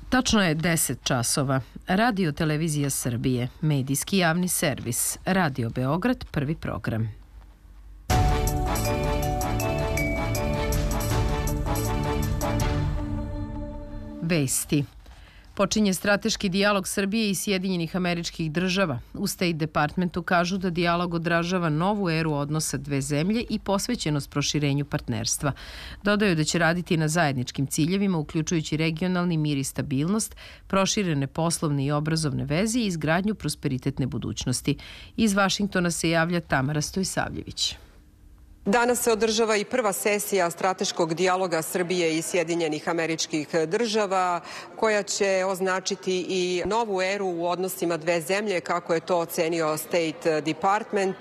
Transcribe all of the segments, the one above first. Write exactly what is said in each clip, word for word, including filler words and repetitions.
Tačno je deset časova. Radio Televizija Srbije, medijski javni servis, Radio Beograd, prvi program. Vesti. Počinje strateški dijalog Srbije i Sjedinjenih Američkih Država. U State Departmentu kažu da dijalog odražava novu eru odnosa dve zemlje i posvećenost proširenju partnerstva. Dodaju da će raditi na zajedničkim ciljevima, uključujući regionalni mir i stabilnost, proširene poslovne i obrazovne veze i izgradnju prosperitetne budućnosti. Iz Vašingtona se javlja Tamara Stojsavljević. Danas se održava i prva sesija strateškog dijaloga Srbije i Sjedinjenih Američkih Država, koja će označiti i novu eru u odnosima dve zemlje, kako je to ocenio State Department.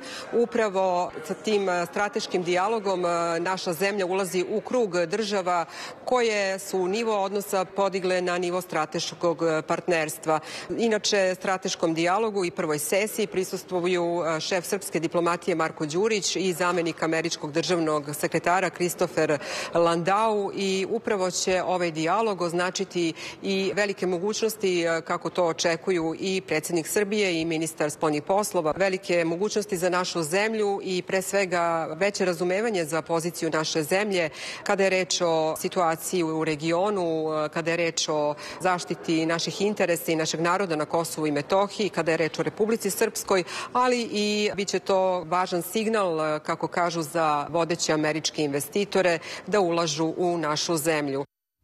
Upravo sa tim strateškim dijalogom naša zemlja ulazi u krug država koje su nivo odnosa podigle na nivo strateškog partnerstva. Inače, strateškom dijalogu i prvoj sesiji prisustvuju šef srpske diplomatije Marko Đurić i zamenik američkog državnog sekretara Kristofer Landau, i upravo će ovaj dijalog označiti i velike mogućnosti, kako to očekuju i predsjednik Srbije i ministar spoljnih poslova, velike mogućnosti za našu zemlju i pre svega veće razumevanje za poziciju naše zemlje kada je reč o situaciji u regionu, kada je reč o zaštiti naših interesa i našeg naroda na Kosovu i Metohiji, kada je reč o Republici Srpskoj, ali i bit će to važan signal, kako kažu, za vodeće američke investitore da ulažu u našu zemlju.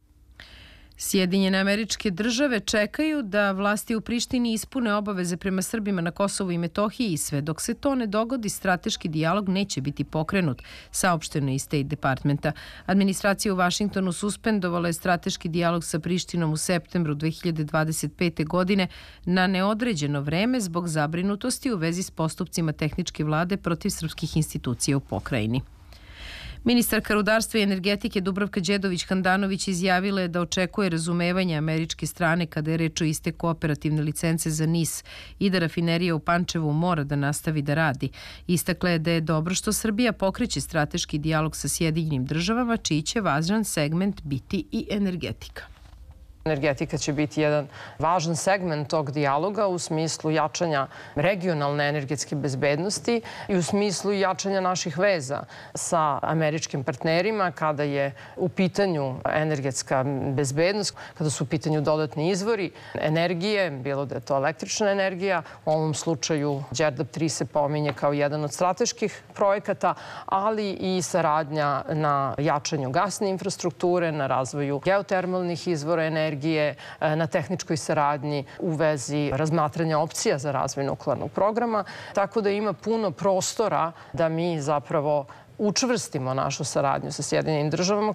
Sjedinjene Američke Države čekaju da vlasti u Prištini ispune obaveze prema Srbima na Kosovu i Metohiji i sve dok se to ne dogodi, strateški dijalog neće biti pokrenut, saopšteno je iz State Departmenta. Administracija u Vašingtonu suspendovala je strateški dijalog sa Prištinom u septembru dve hiljade dvadeset pete. godine na neodređeno vreme zbog zabrinutosti u vezi s postupcima tehničke vlade protiv srpskih institucija u pokrajini. Ministarka rudarstva i energetike Dubravka Đedović-Handanović izjavila je da očekuje razumevanje američke strane kada je reč o isteku operativne licence za N I S i da rafinerija u Pančevu mora da nastavi da radi. Istakla je da je dobro što Srbija pokreće strateški dijalog sa Sjedinjenim Državama, čiji će važan segment biti i energetika. Energetika će biti jedan važan segment tog dijaloga u smislu jačanja regionalne energetske bezbednosti i u smislu jačanja naših veza sa američkim partnerima kada je u pitanju energetska bezbednost, kada su u pitanju dodatni izvori energije, bilo da je to električna energija. U ovom slučaju Đerdap tri se pominje kao jedan od strateških projekata, ali i saradnja na jačanju gasne infrastrukture, na razvoju geotermalnih izvora energije, na tehničkoj saradnji u vezi razmatranja opcija za razvoj nuklearnog programa, tako da ima puno prostora da mi zapravo učvrstimo našu saradnju sa Sjedinjenim Državama.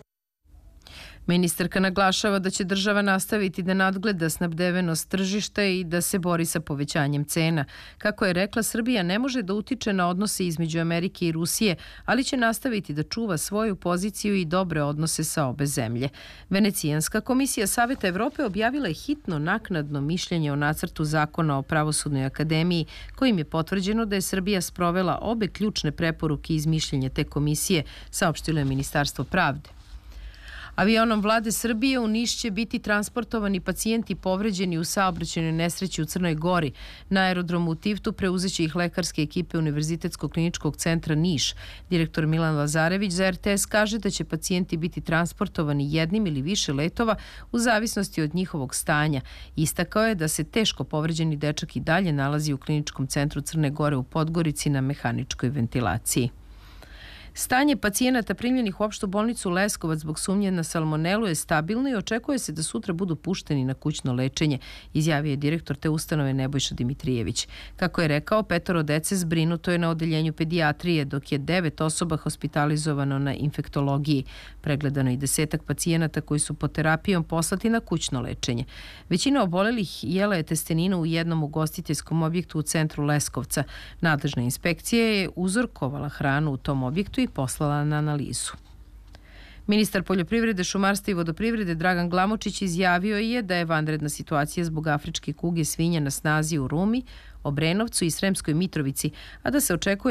Ministarka naglašava da će država nastaviti da nadgleda snabdevenost tržišta i da se bori sa povećanjem cena. Kako je rekla, Srbija ne može da utiče na odnose između Amerike i Rusije, ali će nastaviti da čuva svoju poziciju i dobre odnose sa obe zemlje. Venecijanska komisija Saveta Evrope objavila je hitno naknadno mišljenje o nacrtu zakona o Pravosudnoj akademiji, kojim je potvrđeno da je Srbija sprovela obe ključne preporuke iz mišljenja te komisije, saopštilo je Ministarstvo pravde. Avionom vlade Srbije u Niš će biti transportovani pacijenti povređeni u saobraćajnoj nesreći u Crnoj Gori. Na aerodromu u Tivtu preuzeće ih lekarske ekipe Univerzitetskog kliničkog centra Niš. Direktor Milan Lazarević za R T S kaže da će pacijenti biti transportovani jednim ili više letova u zavisnosti od njihovog stanja. Istakao je da se teško povređeni dečak i dalje nalazi u kliničkom centru Crne Gore u Podgorici na mehaničkoj ventilaciji. Stanje pacijenata primljenih u opštu bolnicu Leskovac zbog sumnje na salmonelu je stabilno i očekuje se da sutra budu pušteni na kućno lečenje, izjavio je direktor te ustanove Nebojša Dimitrijević. Kako je rekao, petoro dece zbrinuto je na odeljenju pedijatrije, dok je devet osoba hospitalizovano na infektologiji. Pregledano i desetak pacijenata koji su pod terapijom poslati na kućno lečenje. Većina obolelih jela je testeninu u jednom ugostiteljskom objektu u centru Leskovca. Nadležna inspekcija je uzorkovala hranu u tom objektu i poslala na analizu. Ministar poljoprivrede, šumarstva i vodoprivrede Dragan Glamočić izjavio je da je vanredna situacija zbog afričke kuge svinja na snazi u Rumi, Obrenovcu i Sremskoj Mitrovici, a da se očekuje